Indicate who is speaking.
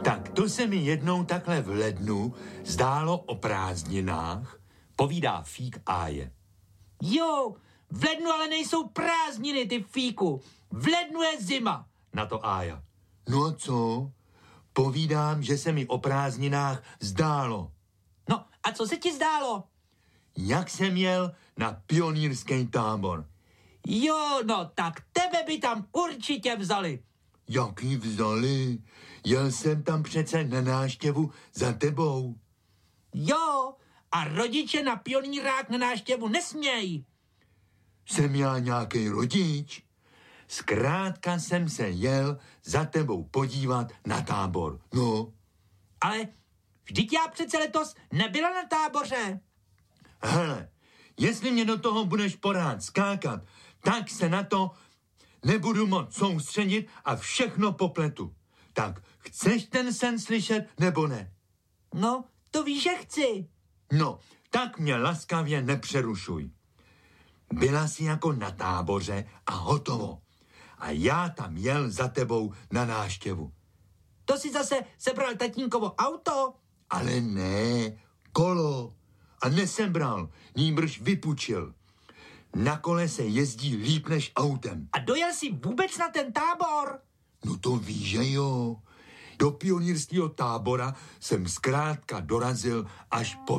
Speaker 1: Tak to se mi jednou takhle v lednu zdálo o prázdninách, povídá Fík Áje.
Speaker 2: Jo, v lednu ale nejsou prázdniny, ty Fíku. V lednu je zima.
Speaker 1: Na to Ája. No a co? Povídám, že se mi o prázdninách zdálo.
Speaker 2: No a co se ti zdálo?
Speaker 1: Jak jsem jel na pionýrský tábor.
Speaker 2: Jo, no tak tebe by tam určitě vzali.
Speaker 1: Jaký vzali? Jel jsem tam přece na návštěvu za tebou.
Speaker 2: Jo, a rodiče na pionýrák na návštěvu nesmějí.
Speaker 1: Jsem já nějaký rodič? Zkrátka jsem se jel za tebou podívat na tábor. No.
Speaker 2: Ale vždyť já přece letos nebyla na táboře.
Speaker 1: Hele, jestli mě do toho budeš porád skákat, tak se na to nebudu moc soustředit a všechno popletu. Tak chceš ten sen slyšet, nebo ne?
Speaker 2: No, to víš, že chci.
Speaker 1: No, tak mě laskavě nepřerušuj. Byla jsi jako na táboře a hotovo. A já tam jel za tebou na návštěvu.
Speaker 2: To si zase sebral tatínkovo auto?
Speaker 1: Ale ne, kolo. A nesebral, nýbrž vypučil. Na kole se jezdí líp než autem.
Speaker 2: A dojel jsi vůbec na ten tábor?
Speaker 1: No to víš, že jo. Do pionýrského tábora jsem zkrátka dorazil až po